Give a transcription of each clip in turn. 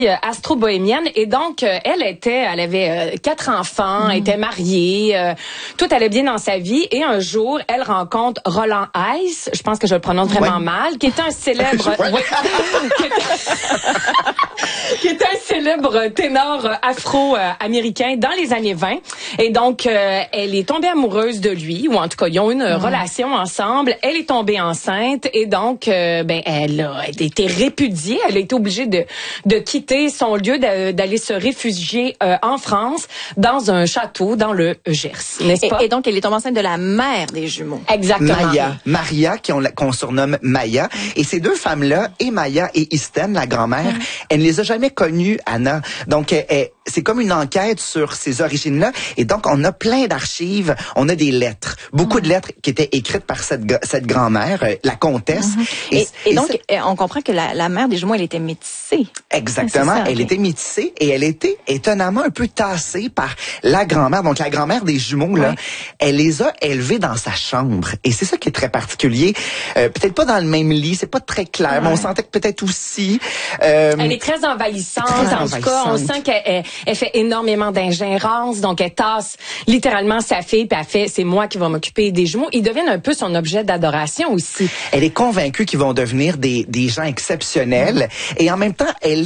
astro-bohémienne et donc elle avait 4 enfants, était mariée, tout allait bien dans sa vie et un jour elle rencontre Roland Hayes, je pense que je le prononce vraiment mal, qui était un célèbre qui était un célèbre ténor afro-américain dans les années 20 et donc elle est tombée amoureuse de lui ou en tout cas ils ont une relation ensemble, elle est tombée enceinte et donc elle a été répudiée, elle a été obligée de quitter son lieu d'aller se réfugier en France dans un château dans le Gers, n'est-ce pas? Et donc, elle est tombée enceinte de la mère des jumeaux. Exactement. Maria, qu'on surnomme Maya. Et ces deux femmes-là, et Maya et Isten, la grand-mère, elle ne les a jamais connues, Anna. Donc, c'est comme une enquête sur ces origines-là. Et donc, on a plein d'archives. On a des lettres. Beaucoup de lettres qui étaient écrites par cette grand-mère, la comtesse. Et donc, on comprend que la mère des jumeaux, elle était métissée. Exactement. Elle était métissée et elle était étonnamment un peu tassée par la grand-mère. Donc, la grand-mère des jumeaux, là, elle les a élevés dans sa chambre. Et c'est ça qui est très particulier. Peut-être pas dans le même lit, c'est pas très clair, mais on sentait que peut-être aussi... elle est très envahissante. En tout cas, on sent qu'elle fait énormément d'ingérence. Donc, elle tasse littéralement sa fille, puis elle fait, c'est moi qui vais m'occuper des jumeaux. Ils deviennent un peu son objet d'adoration aussi. Elle est convaincue qu'ils vont devenir des gens exceptionnels. Et en même temps, elle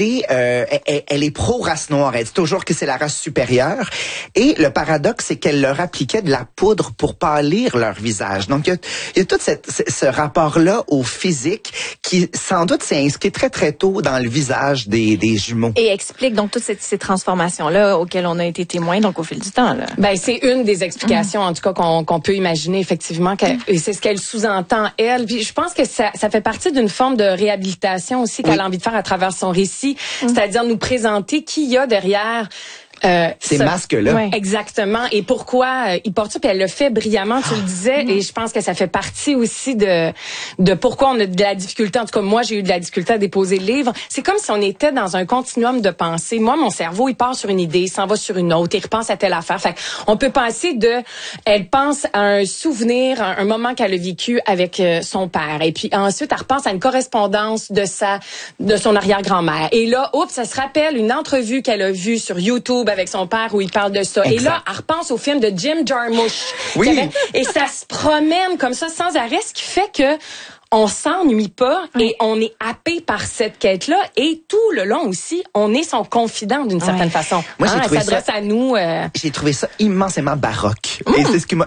est pro-race noire. Elle dit toujours que c'est la race supérieure. Et le paradoxe, c'est qu'elle leur appliquait de la poudre pour pâlir leur visage. Donc, il y a tout ce rapport-là au physique qui, sans doute, s'est inscrit très, très tôt dans le visage des jumeaux. Et explique donc toutes ces transformations-là auxquelles on a été témoins donc au fil du temps. Là. C'est une des explications, en tout cas, qu'on peut imaginer, effectivement. Et c'est ce qu'elle sous-entend, elle. Puis je pense que ça fait partie d'une forme de réhabilitation aussi qu'elle a envie de faire à travers son récit. C'est-à-dire nous présenter qui y a derrière ces masques-là. Oui. Exactement. Et pourquoi il porte ça? Puis elle le fait brillamment, tu le disais. Et je pense que ça fait partie aussi de pourquoi on a de la difficulté. En tout cas, moi, j'ai eu de la difficulté à déposer le livre. C'est comme si on était dans un continuum de pensée. Moi, mon cerveau, il part sur une idée, il s'en va sur une autre, il repense à telle affaire. Fait on peut penser elle pense à un souvenir, à un moment qu'elle a vécu avec son père. Et puis ensuite, elle repense à une correspondance de son arrière-grand-mère. Et là, ça se rappelle une entrevue qu'elle a vue sur YouTube avec son père où il parle de ça. Exact. Et là, elle repense au film de Jim Jarmusch. Oui. Et ça se promène comme ça sans arrêt, ce qui fait que on s'ennuie pas et on est happé par cette quête-là. Et tout le long aussi, on est son confident d'une certaine façon. Moi, j'ai trouvé elle s'adresse à nous. J'ai trouvé ça immensément baroque. Et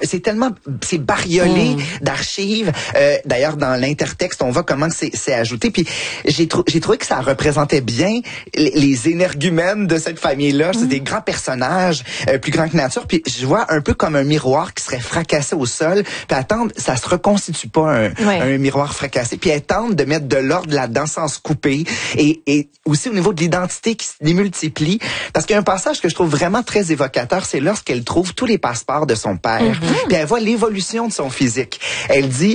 c'est bariolé d'archives. D'ailleurs, dans l'intertexte, on voit comment c'est ajouté. Puis j'ai trouvé que ça représentait bien les énergumènes de cette famille-là. C'est des grands personnages, plus grands que nature. Puis je vois un peu comme un miroir qui serait fracassé au sol. Puis attendre, ça se reconstitue pas un miroir fracassé, puis elle tente de mettre de l'ordre là-dedans sans se couper, et aussi au niveau de l'identité qui se démultiplie, parce qu'il y a un passage que je trouve vraiment très évocateur, c'est lorsqu'elle trouve tous les passeports de son père, puis elle voit l'évolution de son physique. Elle dit,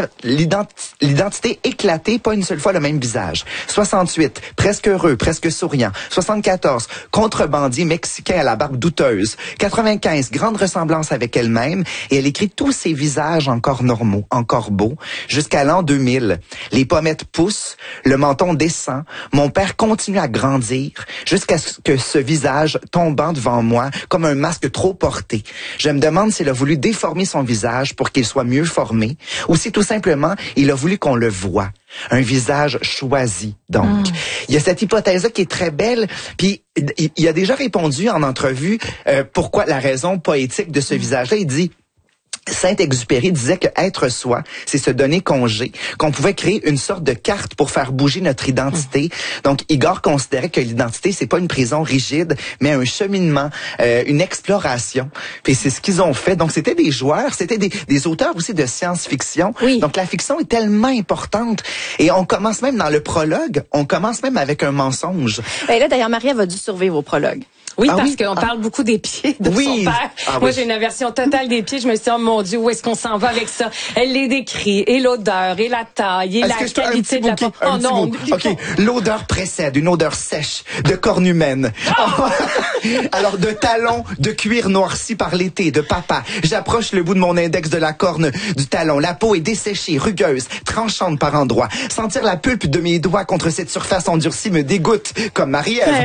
l'identité éclatée, pas une seule fois le même visage. 68, presque heureux, presque souriant. 74, contrebandier mexicain à la barbe douteuse. 95, grande ressemblance avec elle-même, et elle écrit tous ses visages encore normaux, encore beaux, jusqu'à l'an 2000. Les pommettes poussent, le menton descend, mon père continue à grandir jusqu'à ce que ce visage tombant devant moi comme un masque trop porté. Je me demande s'il a voulu déformer son visage pour qu'il soit mieux formé ou si tout simplement il a voulu qu'on le voie. Un visage choisi, donc. Il y a cette hypothèse-là qui est très belle, puis il a déjà répondu en entrevue pourquoi la raison poétique de ce visage-là. Il dit... Saint-Exupéry disait que être soi, c'est se donner congé, qu'on pouvait créer une sorte de carte pour faire bouger notre identité. Donc, Igor considérait que l'identité, c'est pas une prison rigide, mais un cheminement, une exploration. Puis c'est ce qu'ils ont fait. Donc, c'était des joueurs, c'était des auteurs aussi de science-fiction. Oui. Donc, la fiction est tellement importante. Et on commence même dans le prologue, on commence même avec un mensonge. Ben là, d'ailleurs, Marie, elle va dû survivre au prologue. Oui, parce qu'on parle beaucoup des pieds de son père. Moi, j'ai une aversion totale des pieds. Je me suis dit, oh mon Dieu, où est-ce qu'on s'en va avec ça? Elle les décrit, et l'odeur, et la taille, et la qualité de la peau. Oh non! OK, l'odeur précède, une odeur sèche, de corne humaine. Alors, de talons de cuir noirci par l'été, de papa. J'approche le bout de mon index de la corne du talon. La peau est desséchée, rugueuse, tranchante par endroits. Sentir la pulpe de mes doigts contre cette surface endurcie me dégoûte, comme Marie-Ève.